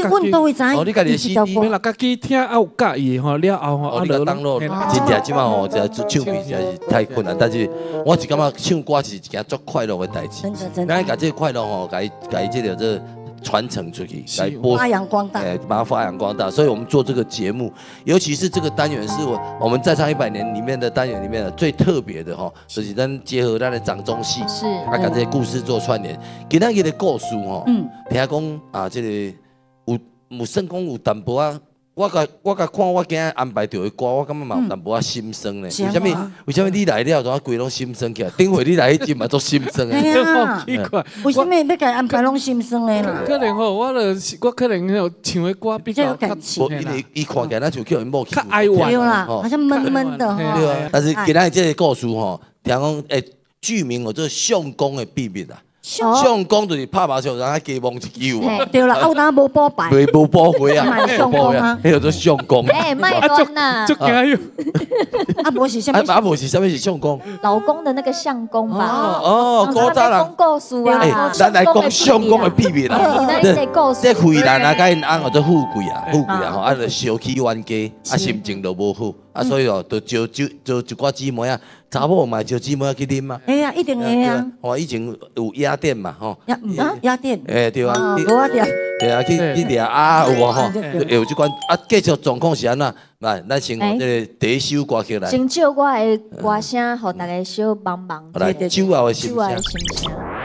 阮都会知。 哦，你家己的 CD， 没啦，家己听啊有介意吼，了后吼， 你个当落，真正即摆吼，这唱片实在是太困难。但是我是感觉唱歌是一件足快乐的代志。 真的。 咱把这个快乐吼，把这个这传承出去，来发扬光大， 把它发扬光大。所以我们做这个节目，尤其是这个单元是我们在唱100年里面的单元里面的最特别的吼，就是咱结合咱的掌中戏， 是啊，把这些故事做串联。今仔日的故事吼，听讲啊，这个有算讲有淡薄啊。我看我今日安排到的歌，我感觉嘛有淡薄啊心酸呢。为什么你来了，怎啊规拢心酸起来？顶回你来迄阵嘛都心酸的。 好奇怪，为什么要甲安排拢心酸的啦？ 可能吼，我可能唱的歌比较有感情。 因为伊看起来咱就叫因某较哀婉， 对啦，好像闷闷的哈。 对啊，但是今仔这个故事吼，听讲剧名有做相公的秘密啊。相公就是拍麻将，让他加蒙一球啊。 对啦，啊，有当无补牌， 无补回啊， 相公啊， 迄叫做相公。 卖乱呐， 就惊哟。 啊，无是什么？ 啊，无是什么是相公？ 老公的那个相公吧。 哦，古早人故事啊。 咱来讲相公的秘密啦。这惠兰啊，甲因翁叫做富贵啊，吼，啊，就烧起冤家，啊，心情就无好，啊，所以哦，就招一寡姊妹啊。查某嘛招姊妹去啉嘛， 哎呀，一定会啊！ 我以前有夜店嘛，吼， 夜店， 对啊， 无啊店， 对啊，去掠啊有啊吼，有即款啊，继续状况是安怎？来，咱先这个第一首歌曲来， 先唱我的歌声，互大家小帮忙， 来，酒后的心声。